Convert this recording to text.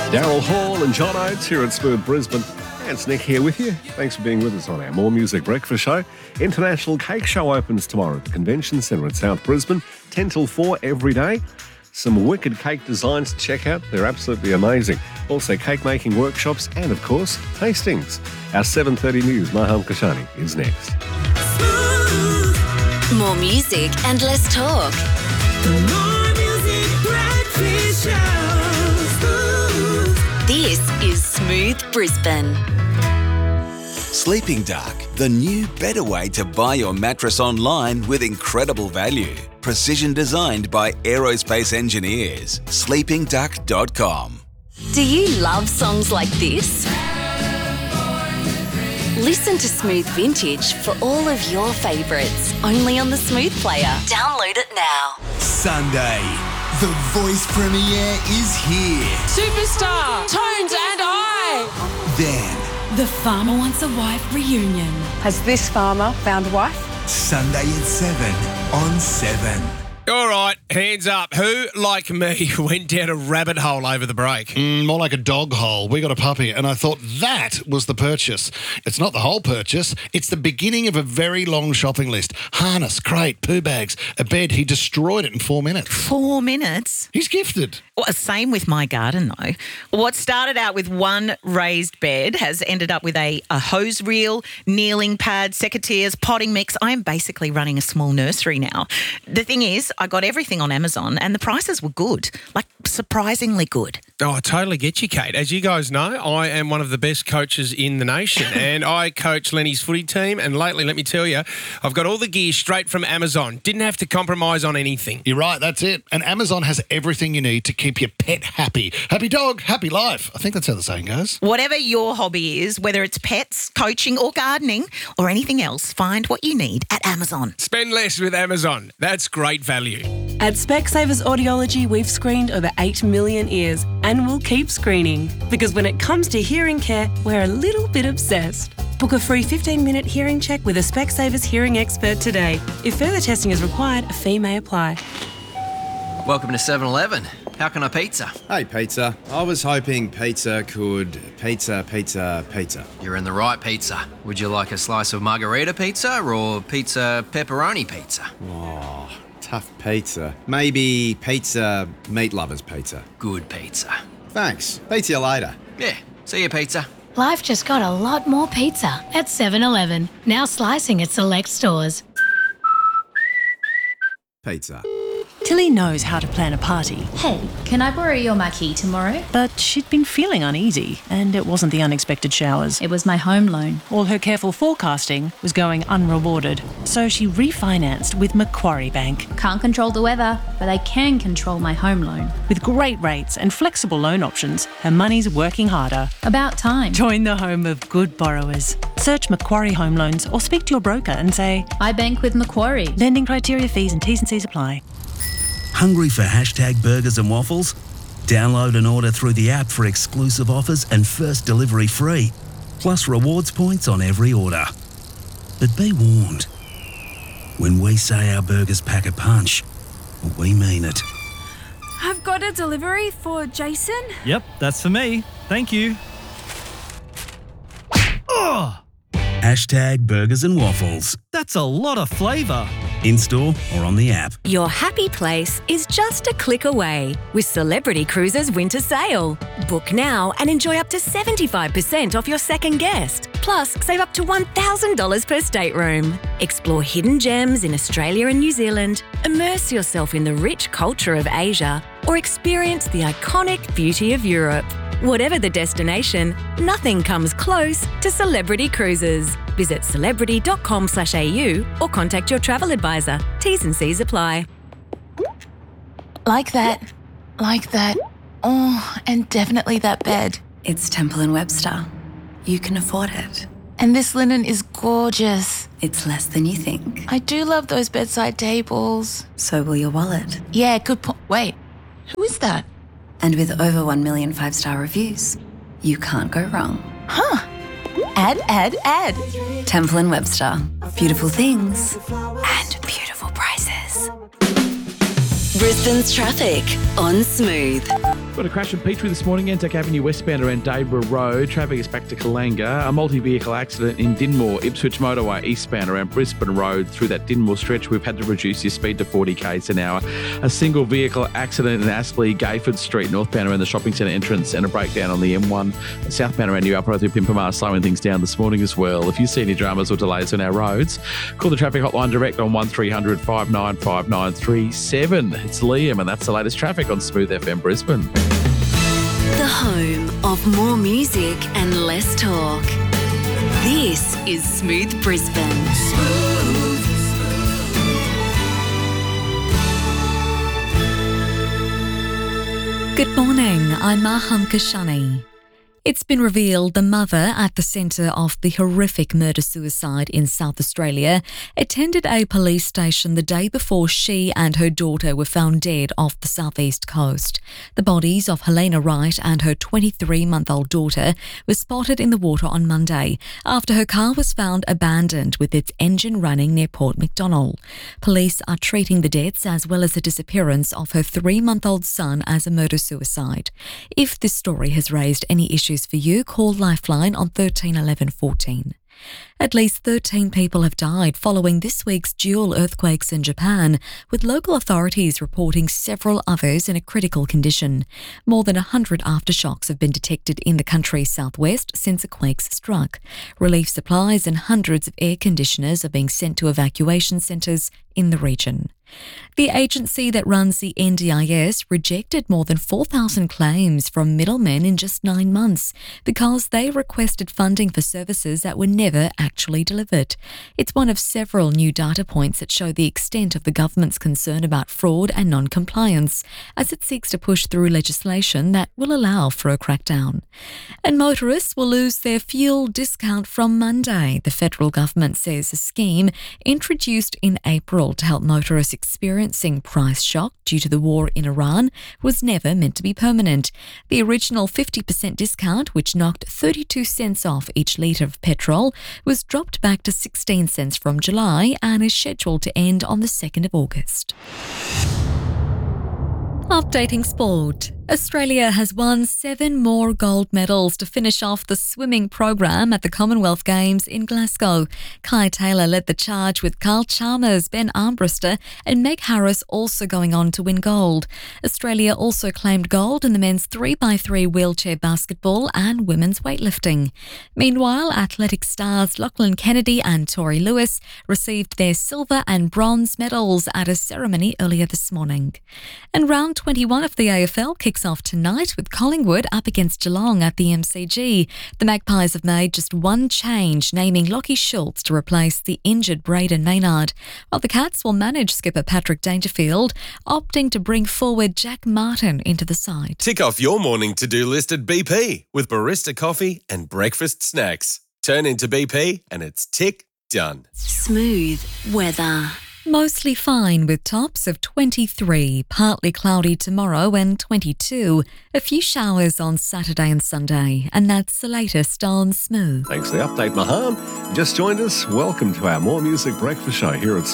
Daryl Hall and John Oates here at Smooth Brisbane. And it's Nick here with you. Thanks for being with us on our More Music Breakfast Show. International Cake Show opens tomorrow at the Convention Centre in South Brisbane, 10 till 4 every day. Some wicked cake designs to check out. They're absolutely amazing. Also cake making workshops and, of course, tastings. Our 7:30 news, Maham Kashani, is next. More music and less talk. The More Music Breakfast Show. This is Smooth Brisbane. Sleeping Duck, the new, better way to buy your mattress online with incredible value. Precision designed by aerospace engineers. sleepingduck.com. Do you love songs like this? Listen to Smooth Vintage for all of your favourites, only on the Smooth Player. Download it now. Sunday, the Voice premiere is here. Superstar, Tones and I. Then, The Farmer Wants a Wife reunion. Has this farmer found a wife? Sunday at 7 on 7. All right, hands up. Who, like me, went down a rabbit hole over the break? More like a dog hole. We got a puppy, and I thought that was the purchase. It's not the whole purchase. It's the beginning of a very long shopping list. Harness, crate, poo bags, a bed. He destroyed it in 4 minutes. 4 minutes? He's gifted. Well, same with my garden, though. What started out with one raised bed has ended up with a hose reel, kneeling pad, secateurs, potting mix. I am basically running a small nursery now. The thing is, I got everything on Amazon and the prices were good, like surprisingly good. Oh, I totally get you, Kate. As you guys know, I am one of the best coaches in the nation and I coach Lenny's footy team, and lately, let me tell you, I've got all the gear straight from Amazon. Didn't have to compromise on anything. You're right, that's it. And Amazon has everything you need to keep your pet happy. Happy dog, happy life. I think that's how the saying goes. Whatever your hobby is, whether it's pets, coaching or gardening or anything else, find what you need at Amazon. Spend less with Amazon. That's great value. At Specsavers Audiology, we've screened over 8 million ears and we'll keep screening. Because when it comes to hearing care, we're a little bit obsessed. Book a free 15-minute hearing check with a Specsavers hearing expert today. If further testing is required, a fee may apply. Welcome to 7-Eleven. How can I pizza? Hey, pizza. I was hoping pizza could pizza. You're in the right pizza. Would you like a slice of margarita pizza or pizza pepperoni pizza? Oh, tough pizza. Maybe pizza meat lovers pizza. Good pizza. Thanks. Pizza you later. Yeah, see you, pizza. Life just got a lot more pizza at 7-Eleven. Now slicing at select stores. Pizza. Tilly knows how to plan a party. Hey, can I borrow your marquee tomorrow? But she'd been feeling uneasy, and it wasn't the unexpected showers. It was my home loan. All her careful forecasting was going unrewarded, so she refinanced with Macquarie Bank. Can't control the weather, but I can control my home loan. With great rates and flexible loan options, her money's working harder. About time. Join the home of good borrowers. Search Macquarie Home Loans or speak to your broker and say, I bank with Macquarie. Lending criteria, fees and T's and C's apply. Hungry for hashtag burgers and waffles? Download and order through the app for exclusive offers and first delivery free, plus rewards points on every order. But be warned, when we say our burgers pack a punch, we mean it. I've got a delivery for Jason. Yep, that's for me. Thank you. Oh! Hashtag burgers and waffles. That's a lot of flavour. In-store or on the app. Your happy place is just a click away with Celebrity Cruises Winter Sale. Book now and enjoy up to 75% off your second guest. Plus, save up to $1,000 per stateroom. Explore hidden gems in Australia and New Zealand, immerse yourself in the rich culture of Asia, or experience the iconic beauty of Europe. Whatever the destination, nothing comes close to Celebrity Cruises. Visit celebrity.com/au or contact your travel advisor. T's and C's apply. Like that. Oh, and definitely that bed. It's Temple & Webster. You can afford it. And this linen is gorgeous. It's less than you think. I do love those bedside tables. So will your wallet. Yeah, good point. Wait, who is that? And with over 1 million 5-star reviews, you can't go wrong. Huh. Add. Temple & Webster. Beautiful things and beautiful prices. Brisbane's traffic on Smooth. Got a crash in Petrie this morning, Anzac Avenue westbound around Dayborough Road. Traffic is back to Kalanga. A multi-vehicle accident in Dinmore, Ipswich Motorway eastbound around Brisbane Road. Through that Dinmore stretch, we've had to reduce your speed to 40 k's an hour. A single vehicle accident in Aspley, Gayford Street, northbound around the shopping centre entrance, and a breakdown on the M1 southbound around New Upper through Pimpamar, slowing things down this morning as well. If you see any dramas or delays on our roads, call the traffic hotline direct on 1300 595937. It's Liam, and that's the latest traffic on Smooth FM Brisbane. The home of more music and less talk. This is Smooth Brisbane. Good morning, I'm Maham Kashani. It's been revealed the mother at the centre of the horrific murder-suicide in South Australia attended a police station the day before she and her daughter were found dead off the southeast coast. The bodies of Helena Wright and her 23-month-old daughter were spotted in the water on Monday after her car was found abandoned with its engine running near Port Macdonnell. Police are treating the deaths as well as the disappearance of her 3-month-old son as a murder-suicide. If this story has raised any issues for you, call Lifeline on 13 11 14. At least 13 people have died following this week's dual earthquakes in Japan, with local authorities reporting several others in a critical condition. More than 100 aftershocks have been detected in the country's southwest since the quakes struck. Relief supplies and hundreds of air conditioners are being sent to evacuation centres in the region. The agency that runs the NDIS rejected more than 4,000 claims from middlemen in just 9 months because they requested funding for services that were never actually delivered. It's one of several new data points that show the extent of the government's concern about fraud and non-compliance as it seeks to push through legislation that will allow for a crackdown. And motorists will lose their fuel discount from Monday. The federal government says a scheme introduced in April to help motorists experiencing price shock due to the war in Iran was never meant to be permanent. The original 50% discount, which knocked 32 cents off each litre of petrol, was dropped back to 16 cents from July and is scheduled to end on the 2nd of August. Updating sport. Australia has won 7 more gold medals to finish off the swimming program at the Commonwealth Games in Glasgow. Kai Taylor led the charge with Carl Chalmers, Ben Armbruster and Meg Harris also going on to win gold. Australia also claimed gold in the men's 3x3 wheelchair basketball and women's weightlifting. Meanwhile, athletic stars Lachlan Kennedy and Tori Lewis received their silver and bronze medals at a ceremony earlier this morning. And round 21 of the AFL kicks off tonight with Collingwood up against Geelong at the MCG. The Magpies have made just one change, naming Lachie Schultz to replace the injured Braden Maynard, while the Cats will manage skipper Patrick Dangerfield, opting to bring forward Jack Martin into the side. Tick off your morning to-do list at BP with barista coffee and breakfast snacks. Turn into BP and it's tick done. Smooth weather. Mostly fine with tops of 23, partly cloudy tomorrow and 22. A few showers on Saturday and Sunday, and that's the latest on Smooth. Thanks for the update, Maham. Just joined us. Welcome to our More Music Breakfast Show here at